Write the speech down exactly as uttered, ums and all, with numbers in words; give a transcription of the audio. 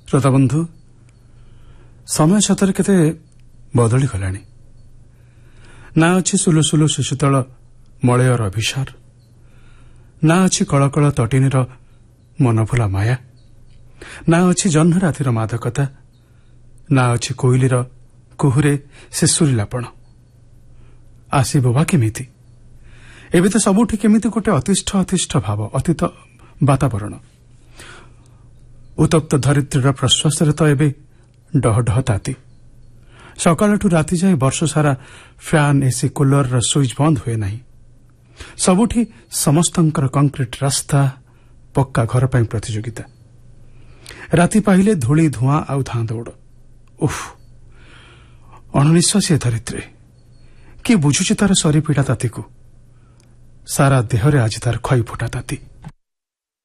ଶ୍ରୋତାବନ୍ଧୁ, ସମୟ ସତରେ କେତେ ବଦଳିଗଲାଣି। ନା ଅଛି ସୁଲୁସୁଲୁ ଶିଶୁତଳ ମଳୟର ଅଭିସାର, ନା ଅଛି କଳକଳ ତଟିନୀର ମନଭୁଲା ମାୟା, ନା ଅଛି ଜହ୍ନ ରାତିର ମାଦକତା, ନା ଅଛି କୋଇଲିର କୁହୁରେ ସେ ସୁରିଲାପଣ। ଆସିବ ବା କେମିତି? ଏବେ ତ ସବୁଠି କେମିତି ଗୋଟେ ଅତିଷ୍ଠ ଅତିଷ୍ଠ ଭାବ, ଅତୀତ ବାତାବରଣ। ଉତ୍ତପ୍ତ ଧରିତ୍ରୀର ପ୍ରଶ୍ୱାସରେ ତ ଏବେ ଡହ ଡହ ତାତି। ସକାଳଠୁ ରାତି ଯାଏ ବର୍ଷ ସାରା ଫ୍ୟାନ୍, ଏସି, କୁଲରର ସୁଇଚ୍ ବନ୍ଦ ହୁଏ ନାହିଁ। ସବୁଠି ସମସ୍ତଙ୍କର କଂକ୍ରିଟ ରାସ୍ତା, ପକ୍କା ଘର ପାଇଁ ପ୍ରତିଯୋଗିତା। ରାତି ପାହିଲେ ଧୂଳି, ଧୂଆଁ ଆଉ ଧାଁ ଦୌଡ଼। ଉଫ୍, ଅଣନିଶ୍ୱାସୀ ଧରିତ୍ରୀ। କିଏ ବୁଝୁଛି ତାର ସରିପିଡ଼ା ତାତିକୁ? ସାରା ଦେହରେ ଆଜି ତାର ଖଇ ଫୁଟା ତାତି।